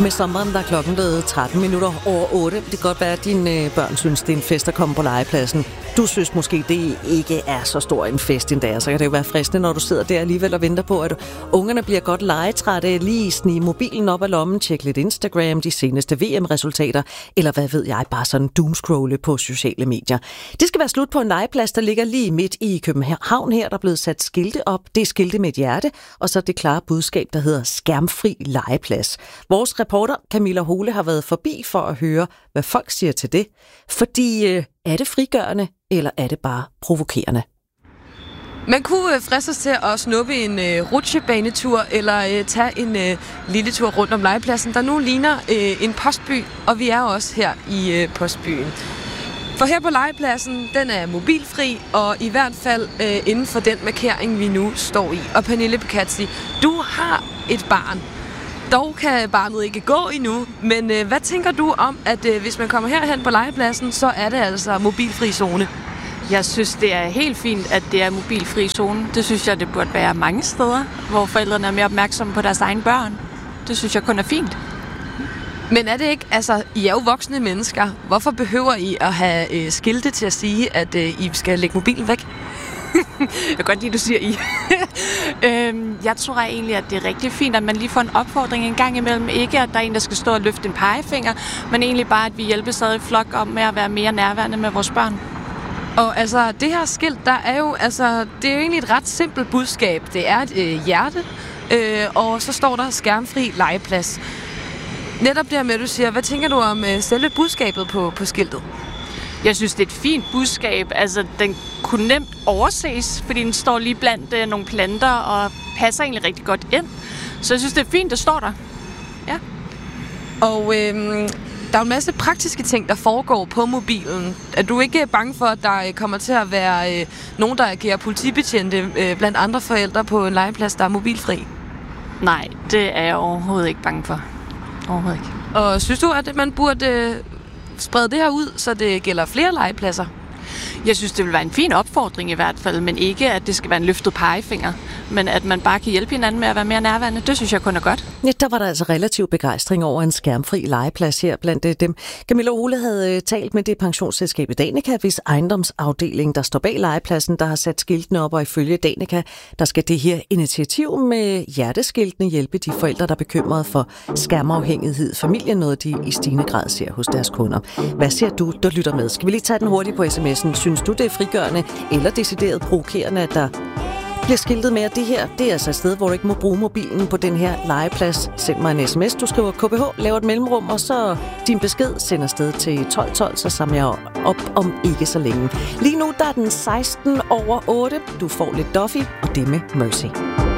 Med sommeren, der er klokken blevet 13 minutter over 8. Det kan godt være, at dine børn synes, det er en fest at komme på legepladsen. Du synes måske, det ikke er så stor en fest endda. Så kan det jo være fristende, når du sidder der alligevel og venter på, at ungerne bliver godt legetrætte. Lige snige mobilen op af lommen, tjekke lidt Instagram, de seneste VM-resultater, eller hvad ved jeg, bare sådan doomscrolle på sociale medier. Det skal være slut på en legeplads, der ligger lige midt i København her, der er blevet sat skilte op. Det er skilte med et hjerte, og så det klare budskab, der hedder skærmfri legeplads. Vores reporter Camilla Hole har været forbi for at høre, hvad folk siger til det. Fordi er det frigørende, eller er det bare provokerende? Man kunne fristes til at snuppe en rutsjebanetur eller tage en lille tur rundt om legepladsen, der nu ligner en postby, og vi er også her i postbyen. For her på legepladsen, den er mobilfri, og i hvert fald inden for den markering, vi nu står i. Og Pernille Picazzi, du har et barn. Dog kan barnet ikke gå endnu, men hvad tænker du om, at hvis man kommer herhen på legepladsen, så er det altså mobilfri zone? Jeg synes, det er helt fint, at det er mobilfri zone. Det synes jeg, det burde være mange steder, hvor forældrene er mere opmærksomme på deres egne børn. Det synes jeg kun er fint. Men er det ikke, altså, I er jo voksne mennesker. Hvorfor behøver I at have skilte til at sige, at I skal lægge mobilen væk? Jeg kan godt lide, du siger I. Jeg tror egentlig, at det er rigtig fint, at man lige får en opfordring en gang imellem. Ikke, at der er en, der skal stå og løfte en pegefinger, men egentlig bare, at vi hjælpes ad i flok om med at være mere nærværende med vores børn. Og altså, det her skilt, der er jo, altså, det er jo egentlig et ret simpelt budskab. Det er et hjerte, og så står der skærmfri legeplads. Netop der med, at du siger, hvad tænker du om selve budskabet på skiltet? Jeg synes, det er et fint budskab. Altså, den kunne nemt overses, fordi den står lige blandt nogle planter og passer egentlig rigtig godt ind. Så jeg synes, det er fint, det står der. Ja. Og der er en masse praktiske ting, der foregår på mobilen. Er du ikke bange for, at der kommer til at være nogen, der agerer politibetjente blandt andre forældre på en legeplads, der er mobilfri? Nej, det er jeg overhovedet ikke bange for. Overhovedet ikke. Og synes du, at man burde sprede det her ud, så det gælder flere legepladser? Jeg synes, det vil være en fin opfordring i hvert fald, men ikke, at det skal være en løftet pegefinger, men at man bare kan hjælpe hinanden med at være mere nærværende. Det synes jeg kun er godt. Ja, der var der altså relativ begejstring over en skærmfri legeplads her blandt dem. Camilla Hole havde talt med det pensionsselskab Danica, hvis ejendomsafdeling, der står bag legepladsen, der har sat skiltene op, og ifølge Danica, der skal det her initiativ med hjerteskiltene hjælpe de forældre, der er bekymrede for skærmafhængighed. Familien noget, de i stigende grad ser hos deres kunder. Hvad siger du, der lytter med? Skal vi lige tage den hurtigt på sms'en? Synes du, det er frigørende eller decideret provokerende, at der bliver skiltet med, at det her, det er altså et sted, hvor du ikke må bruge mobilen på den her legeplads? Send mig en sms, du skriver KBH, laver et mellemrum, og så din besked sender sted til 1212, så samler jeg op om ikke så længe. Lige nu, der er den 16 over 8. Du får lidt Duffy, og det med Mercy.